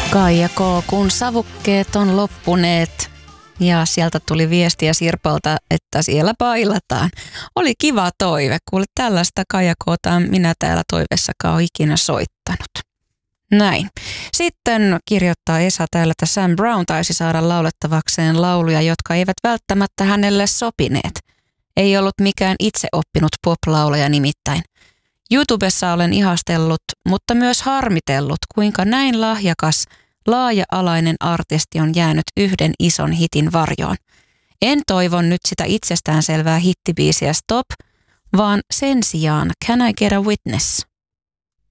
Kaija K., kun savukkeet on loppuneet ja sieltä tuli viestiä Sirpalta, että siellä bailataan. Oli kiva toive, kuule tällaista Kaija K:ta minä täällä toivessakaan ole ikinä soittanut. Näin. Sitten kirjoittaa Esa täällä, että Sam Brown taisi saada laulettavakseen lauluja, jotka eivät välttämättä hänelle sopineet. Ei ollut mikään itse oppinut pop-laulaja nimittäin. YouTubessa olen ihastellut, mutta myös harmitellut, kuinka näin lahjakas, laaja-alainen artisti on jäänyt yhden ison hitin varjoon. En toivon nyt sitä itsestäänselvää hittibiisiä Stop, vaan sen sijaan Can I Get a Witness?